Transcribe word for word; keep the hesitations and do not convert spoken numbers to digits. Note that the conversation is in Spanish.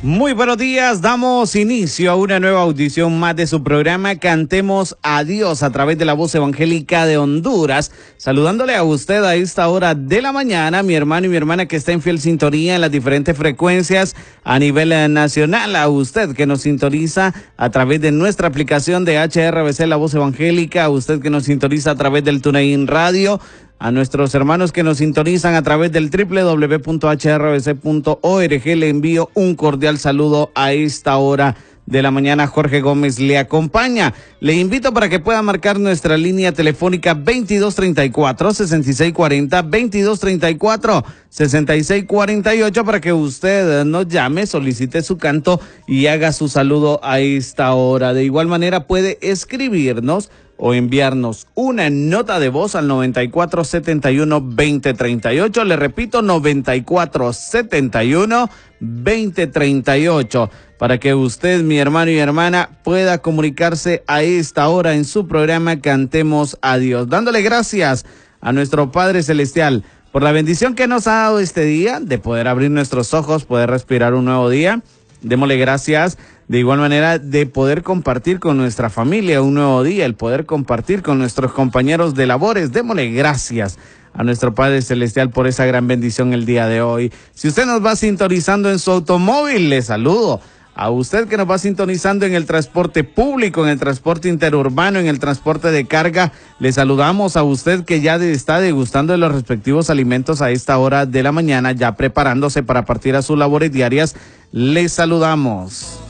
Muy buenos días, damos inicio a una nueva audición más de su programa Cantemos a Dios a través de la Voz Evangélica de Honduras, saludándole a usted a esta hora de la mañana, mi hermano y mi hermana que está en fiel sintonía en las diferentes frecuencias a nivel nacional, a usted que nos sintoniza a través de nuestra aplicación de H R V C La Voz Evangélica, a usted que nos sintoniza a través del TuneIn Radio, a nuestros hermanos que nos sintonizan a través del doble u doble u doble u punto h r v c punto org, le envío un cordial saludo a esta hora de la mañana. Jorge Gómez le acompaña. Le invito para que pueda marcar nuestra línea telefónica veintidós treinta y cuatro, sesenta y seis cuarenta, veintidós treinta y cuatro, sesenta y seis cuarenta y ocho, para que usted nos llame, solicite su canto y haga su saludo a esta hora. De igual manera puede escribirnos o enviarnos una nota de voz al noventa y cuatro setenta y uno veinte treinta y ocho. Le repito, noventa y cuatro setenta y uno veinte treinta y ocho, para que usted, mi hermano y hermana, pueda comunicarse a esta hora en su programa Cantemos a Dios, dándole gracias a nuestro Padre Celestial por la bendición que nos ha dado este día, de poder abrir nuestros ojos, poder respirar un nuevo día. Démosle gracias de igual manera de poder compartir con nuestra familia un nuevo día, el poder compartir con nuestros compañeros de labores. Démosle gracias a nuestro Padre Celestial por esa gran bendición el día de hoy. Si usted nos va sintonizando en su automóvil, le saludo. A usted que nos va sintonizando en el transporte público, en el transporte interurbano, en el transporte de carga, le saludamos. A usted que ya está degustando de los respectivos alimentos a esta hora de la mañana, ya preparándose para partir a sus labores diarias, le saludamos.